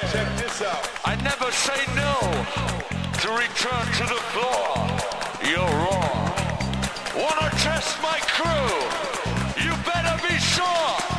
Check this out. I never say no to return to the floor. You're wrong. Wanna test my crew? You better be sure.